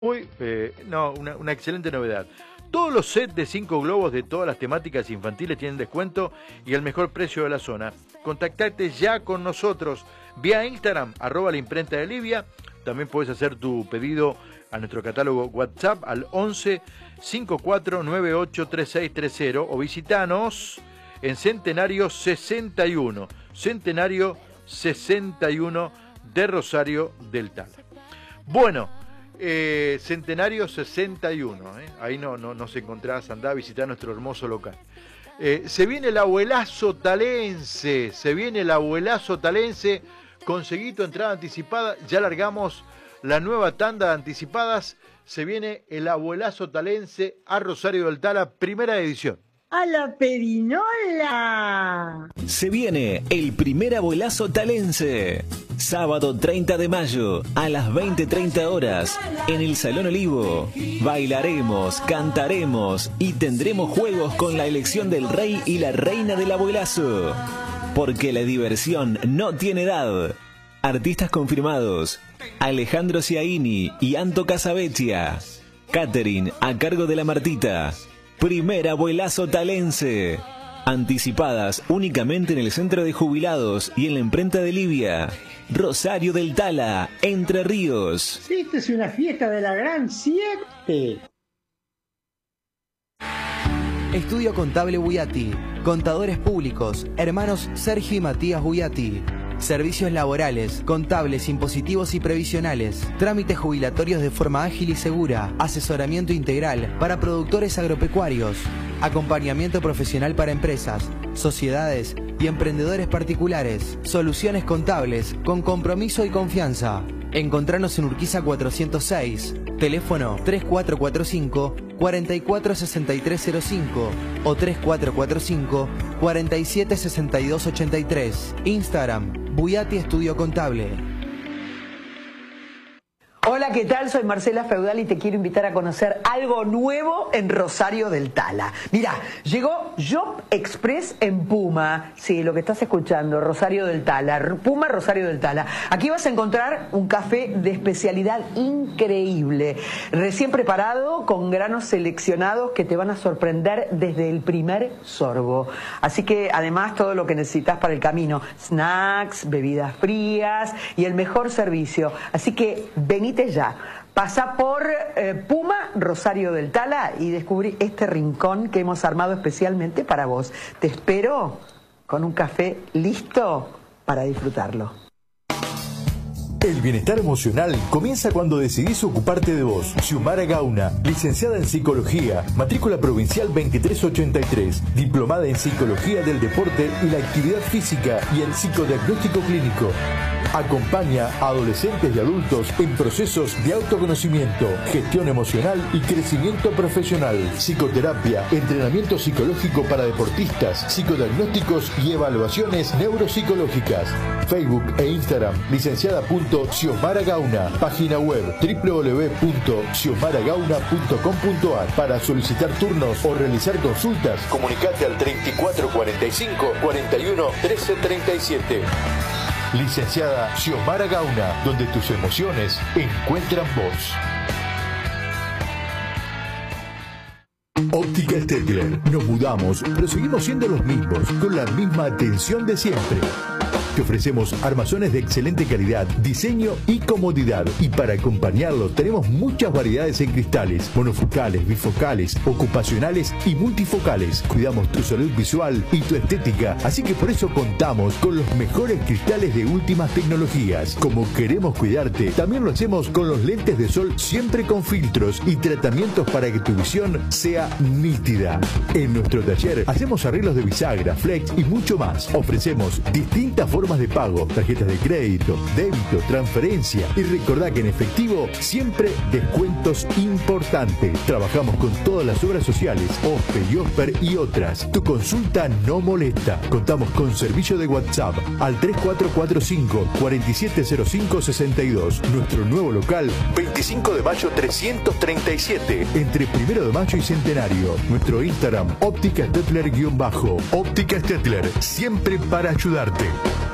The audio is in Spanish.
Una excelente novedad. Todos los sets de 5 globos de todas las temáticas infantiles tienen descuento y el mejor precio de la zona. Contactate ya con nosotros vía Instagram, @la imprenta de Livia. También puedes hacer tu pedido a nuestro catálogo WhatsApp al 11 54 98 3630 o visitanos en Centenario 61 de Rosario del Tala. Bueno, Centenario 61, ahí no nos encontrás, andá a visitar nuestro hermoso local. Se viene el abuelazo talense, conseguí tu entrada anticipada, ya largamos la nueva tanda de anticipadas, se viene el abuelazo talense a Rosario del Tala, primera edición. ¡A la perinola! Se viene el primer abuelazo talense. Sábado 30 de mayo a las 20:30 horas en el Salón Olivo. Bailaremos, cantaremos y tendremos juegos con la elección del rey y la reina del abuelazo. Porque la diversión no tiene edad. Artistas confirmados: Alejandro Ciaini y Anto Casavecchia. Catering a cargo de la Martita. Primer abuelazo talense. Anticipadas únicamente en el Centro de Jubilados y en la imprenta de Livia. Rosario del Tala, Entre Ríos. Esta es una fiesta de la Gran 7. Estudio Contable Buiatti. Contadores públicos, hermanos Sergio y Matías Buiatti. Servicios laborales, contables, impositivos y previsionales. Trámites jubilatorios de forma ágil y segura. Asesoramiento integral para productores agropecuarios. Acompañamiento profesional para empresas, sociedades y emprendedores particulares. Soluciones contables con compromiso y confianza. Encontranos en Urquiza 406. Teléfono 3445 446305 o 3445 476283. Instagram Buiatti Estudio Contable. Hola, ¿qué tal? Soy Marcela Feudal y te quiero invitar a conocer algo nuevo en Rosario del Tala. Mira, llegó Job Express en Puma. Sí, lo que estás escuchando, Rosario del Tala. Puma, Rosario del Tala. Aquí vas a encontrar un café de especialidad increíble, recién preparado con granos seleccionados que te van a sorprender desde el primer sorbo. Así que además todo lo que necesitas para el camino, snacks, bebidas frías y el mejor servicio. Así que venite ya, pasa por Puma, Rosario del Tala y descubrí este rincón que hemos armado especialmente para vos. Te espero con un café listo para disfrutarlo. El bienestar emocional comienza cuando decidís ocuparte de vos. Xiomara Gauna, licenciada en Psicología, matrícula provincial 2383, diplomada en Psicología del Deporte y la Actividad Física y en Psicodiagnóstico Clínico. Acompaña a adolescentes y adultos en procesos de autoconocimiento, gestión emocional y crecimiento profesional, psicoterapia, entrenamiento psicológico para deportistas, psicodiagnósticos y evaluaciones neuropsicológicas. Facebook e Instagram, licenciada.Xiomara Gauna. Página web www.xiomaragauna.com.ar. Para solicitar turnos o realizar consultas, comunicate al 3445 41 13 37. Licenciada Xiomara Gauna, donde tus emociones encuentran voz. Óptica Stetler. Nos mudamos, pero seguimos siendo los mismos, con la misma atención de siempre. Te ofrecemos armazones de excelente calidad, diseño y comodidad. Y para acompañarlo tenemos muchas variedades en cristales, monofocales, bifocales, ocupacionales y multifocales. Cuidamos tu salud visual y tu estética, así que por eso contamos con los mejores cristales de últimas tecnologías. Como queremos cuidarte, también lo hacemos con los lentes de sol siempre con filtros y tratamientos para que tu visión sea nítida. En nuestro taller hacemos arreglos de bisagra, flex y mucho más. Ofrecemos distintas formas de pago, tarjetas de crédito, débito, transferencia y recordá que en efectivo siempre descuentos importantes. Trabajamos con todas las obras sociales, OSPE y OSPER y otras. Tu consulta no molesta. Contamos con servicio de WhatsApp al 3445 470562. Nuestro nuevo local 25 de mayo 337 entre 1 de mayo y Centenario. Nuestro Instagram Óptica Stetler _ Óptica Stetler, siempre para ayudarte.